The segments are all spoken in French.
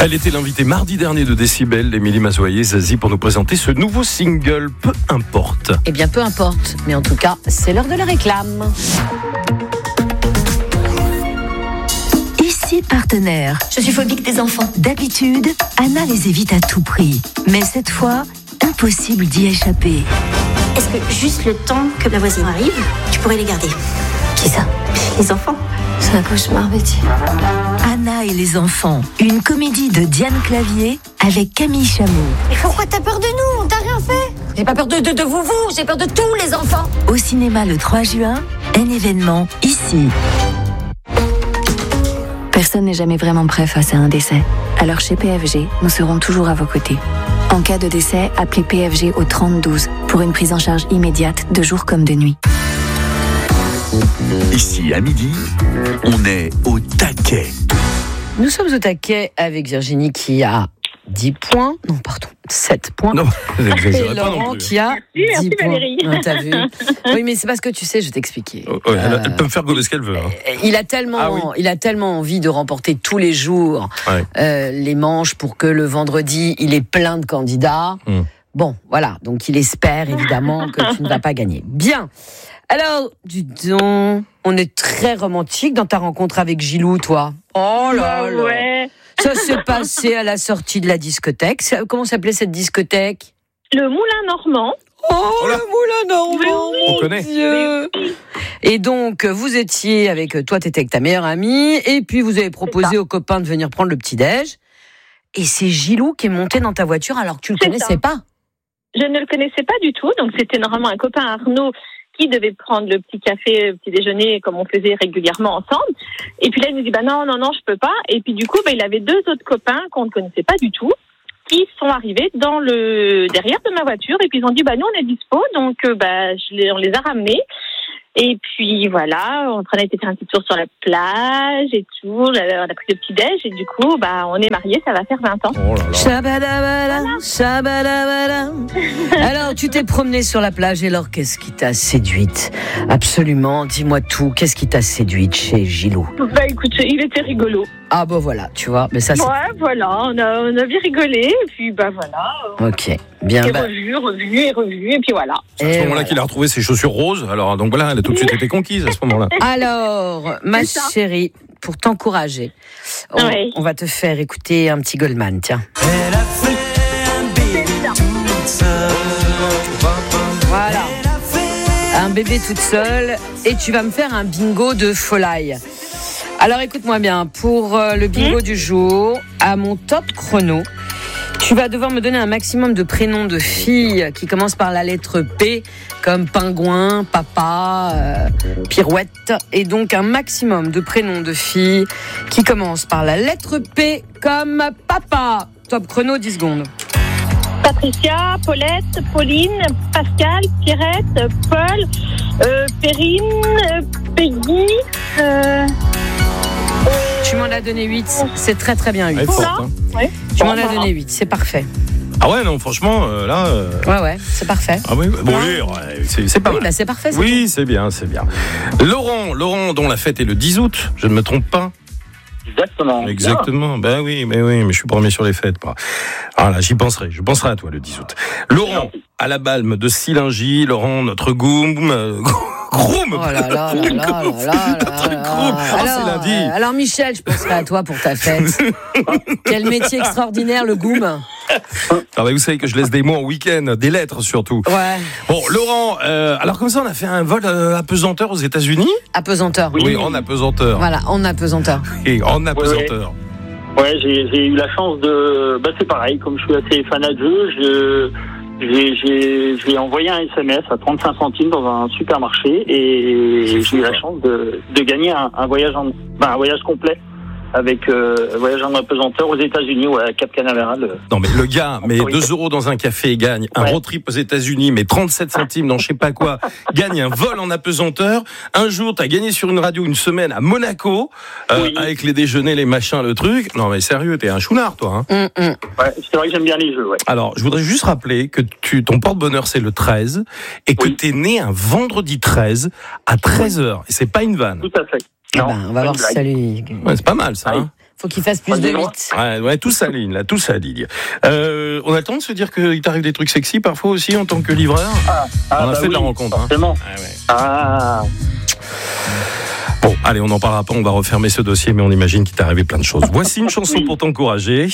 Elle était l'invitée mardi dernier de Décibel, Émilie Mazoyer-Zazie, pour nous présenter ce nouveau single, Peu importe. Eh bien, peu importe. Mais en tout cas, c'est l'heure de la réclame. Ici Partenaire. Je suis phobique des enfants. D'habitude, Anna les évite à tout prix. Mais cette fois, impossible d'y échapper. Est-ce que juste le temps que ma voisine arrive, tu pourrais les garder? Qui ça? Les enfants. C'est un cauchemar, Betty. Anna et les enfants, une comédie de Diane Clavier avec Camille Chamou. Mais pourquoi t'as peur de nous? On t'a rien fait. J'ai pas peur de vous, j'ai peur de tous les enfants. Au cinéma le 3 juin, un événement ici. Personne n'est jamais vraiment prêt face à un décès. Alors chez PFG, nous serons toujours à vos côtés. En cas de décès, appelez PFG au 3012 pour une prise en charge immédiate de jour comme de nuit. Ici, à midi, on est au taquet. Nous sommes au taquet avec Virginie qui a 10 points. Non, pardon, 7 points. Non, et Laurent qui a 10 points. Valérie. Ah, t'as vu? Oui, mais c'est parce que tu sais, je vais t'expliquer. Oh, elle peut me faire gober ce qu'elle veut. Hein. Il a tellement envie de remporter tous les jours les manches pour que le vendredi, il ait plein de candidats. Bon, voilà. Donc, il espère évidemment que tu ne vas pas gagner. Bien. Alors, dis donc, on est très romantique dans ta rencontre avec Gilou, toi. Oh là là. Ouais. Ça s'est passé à la sortie de la discothèque. Comment s'appelait cette discothèque? Le Moulin Normand. Oh, le Moulin Normand. Oui. On connaît. Dieu. Et donc, vous étiez toi, t'étais avec ta meilleure amie, et puis vous avez proposé aux copains de venir prendre le petit-déj. Et c'est Gilou qui est monté dans ta voiture alors que tu le connaissais pas. Je ne le connaissais pas du tout, donc c'était normalement un copain Arnaud qui devait prendre le petit café, le petit déjeuner, comme on faisait régulièrement ensemble. Et puis là, il nous dit, non, je peux pas. Et puis du coup, il avait 2 autres copains qu'on ne connaissait pas du tout, qui sont arrivés derrière de ma voiture. Et puis ils ont dit, nous, on est dispo. Donc, on les a ramenés. Et puis voilà, on a été faire un petit tour sur la plage et tout. On a pris le petit déj et du coup, on est mariés, ça va faire 20 ans. Oh là là. Shabadabada, shabadabada. Alors, tu t'es promenée sur la plage et alors, qu'est-ce qui t'a séduite? Absolument, dis-moi tout. Qu'est-ce qui t'a séduite chez Gilou? Écoute, il était rigolo. Ah voilà, tu vois, mais ça c'est... Ouais, voilà, on a bien rigolé et puis voilà. Ok, bien. Revu, et puis voilà. C'est à ce moment-là qu'il a retrouvé ses chaussures roses. Alors donc voilà, elle a tout de suite été conquise à ce moment-là. Alors, ma chérie, pour t'encourager, on va te faire écouter un petit Goldman, tiens. Voilà. Un bébé toute seule et tu vas me faire un bingo de folie. Alors écoute-moi bien, pour le bingo du jour, à mon top chrono, tu vas devoir me donner un maximum de prénoms de filles qui commencent par la lettre P, comme pingouin, papa, pirouette, et donc un maximum de prénoms de filles qui commencent par la lettre P, comme papa. Top chrono, 10 secondes. Patricia, Paulette, Pauline, Pascal, Pierrette, Paul, Perrine, Peggy... Tu m'en as donné 8, c'est très très bien 8. Elle est forte, hein. Ouais. Tu m'en as donné 8, c'est parfait. Ah ouais, non, franchement, là... Ouais, c'est parfait. Ah oui, bon, c'est pas mal. C'est parfait. Oui, c'est bien. Laurent, dont la fête est le 10 août, je ne me trompe pas. Exactement. Ben oui, mais je suis premier sur les fêtes. Ah là, j'y penserai. Je penserai à toi le 10 août. Laurent, à la Balme de Silingy. Laurent, notre Groom. Oh là là. C'est lundi. Alors Michel, je penserai à toi pour ta fête. Quel métier extraordinaire, le Goom. Vous savez que je laisse des mots en week-end, des lettres surtout. Ouais. Bon, Laurent, alors comme ça, on a fait un vol apesanteur aux États-Unis. Apesanteur. Oui, en apesanteur. Voilà, en apesanteur. Et en apesanteur. Ouais, j'ai eu la chance de... c'est pareil, comme je suis assez fanat de jeu, j'ai envoyé un SMS à 35 centimes dans un supermarché et j'ai eu la chance de gagner un voyage un voyage complet avec voyage en apesanteur aux États-Unis, à Cap Canaveral. Non, mais le gars met 2 € dans un café et gagne un road trip aux États-Unis, mais 37 centimes dans je sais pas quoi, gagne un vol en apesanteur. Un jour, t'as gagné sur une radio une semaine à Monaco, avec les déjeuners, les machins, le truc. Non, mais sérieux, t'es un chounard, toi, hein. Ouais, c'est vrai que j'aime bien les jeux, ouais. Alors, je voudrais juste rappeler que ton porte-bonheur, c'est le 13, et que t'es né un vendredi 13 à 13h. Et c'est pas une vanne. Tout à fait. On va voir si ça lui... Ouais, c'est pas mal, ça. Hein. Faut qu'il fasse plus de 8. Ouais, tout s'aligne, là, tout s'aligne. On a le temps de se dire qu'il t'arrive des trucs sexy parfois aussi en tant que livreur. On a fait de la rencontre. Forcément. Bon, allez, on n'en parlera pas, on va refermer ce dossier, mais on imagine qu'il t'est arrivé plein de choses. Voici une chanson pour t'encourager.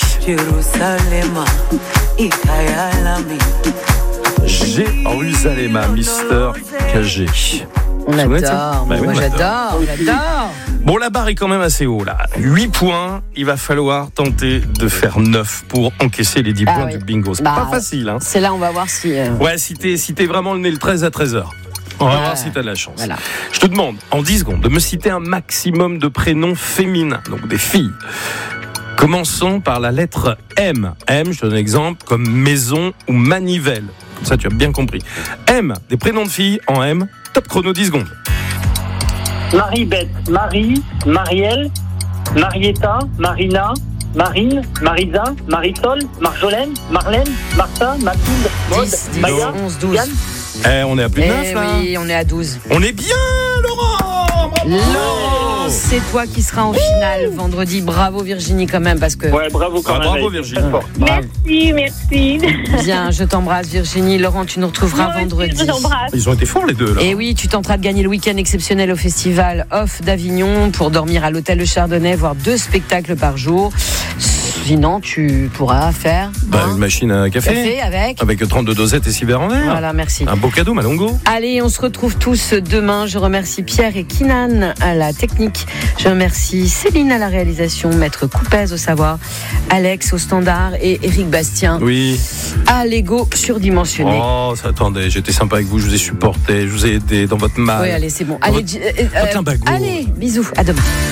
Jérusalem, Mister KG. On adore, moi j'adore. Bon, la barre est quand même assez haut là. 8 points, il va falloir tenter de faire 9 pour encaisser les 10 points du bingo. C'est pas facile, hein. C'est là, on va voir si... Ouais, si t'es vraiment le nez le 13 à 13h. On va voir si t'as de la chance. Voilà. Je te demande, en 10 secondes, de me citer un maximum de prénoms féminins, donc des filles. Commençons par la lettre M. M, je te donne un exemple, comme maison ou manivelle. Comme ça, tu as bien compris. M, des prénoms de filles en M. Top chrono, 10 secondes. Marie-Beth, Marie, Marielle, Marietta, Marina, Marine, Marisa, Marisol, Marjolaine, Marlène, Martha, Mathilde, Maud, 10, Maya, 11, 12. Yann. On est à plus de 9 là. Oui, on est à 12. On est bien, Laurent. Laurent, c'est toi qui seras en finale vendredi. Bravo Virginie quand même parce que... Ouais, bravo quand même. Bravo Virginie. Merci. Bien, je t'embrasse Virginie. Laurent, tu nous retrouveras vendredi. Je t'embrasse. Ils ont été forts les deux là. Et oui, tu tenteras de gagner le week-end exceptionnel au festival Off d'Avignon pour dormir à l'hôtel Le Chardonnay, voir 2 spectacles par jour. Sinon, tu pourras faire une machine à café avec 32 dosettes et 6 verres en verre. Voilà, merci. Un beau cadeau, Malongo. Allez, on se retrouve tous demain. Je remercie Pierre et Kinan à la technique. Je remercie Céline à la réalisation, Maître Coupez au savoir, Alex au standard et Éric Bastien à l'ego surdimensionné. Oh, attendez, j'étais sympa avec vous, je vous ai supporté, je vous ai aidé dans votre mal. Oui, allez, c'est bon. Allez, bisous, à demain.